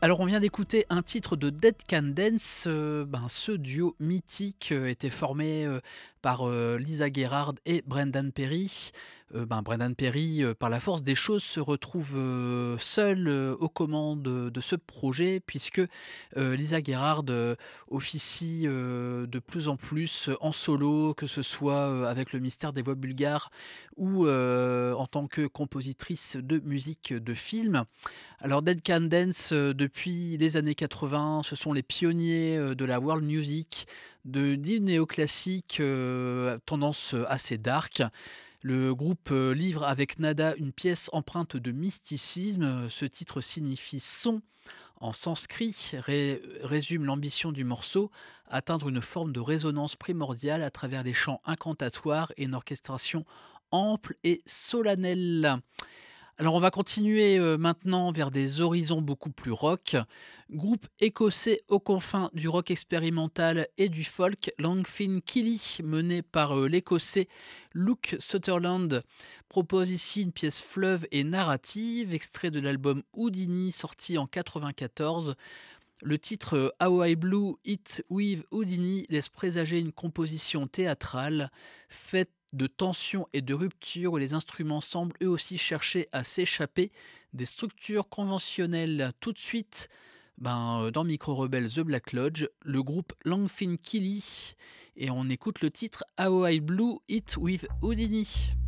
Alors on vient d'écouter un titre de Dead Can Dance, ce duo mythique, était formé, par, Lisa Gerrard et Brendan Perry. Brendan Perry, par la force des choses se retrouve, seul, aux commandes, de ce projet puisque, Lisa Gerrard, officie, de plus en plus, en solo, que ce soit, avec le Mystère des voix bulgares ou, en tant que compositrice de musique de film. Alors Dead Can Dance, depuis les années 80, ce sont les pionniers, de la world music, du néoclassique, tendance, assez dark. Le groupe, livre avec Nada une pièce empreinte de mysticisme. Ce titre signifie «son» en sanskrit, résume l'ambition du morceau, atteindre une forme de résonance primordiale à travers des chants incantatoires et une orchestration ample et solennelle. Alors on va continuer, maintenant vers des horizons beaucoup plus rock. Groupe écossais aux confins du rock expérimental et du folk, Longfin Killy, mené par, l'écossais Luke Sutherland, propose ici une pièce fleuve et narrative, extrait de l'album Houdini sorti en 94. Le titre, How I Blew It with Houdini laisse présager une composition théâtrale faite de tensions et de ruptures où les instruments semblent eux aussi chercher à s'échapper des structures conventionnelles. Tout de suite, dans Micro Rebelle The Black Lodge, le groupe Longfin Killy et on écoute le titre How I Blew It with Houdini.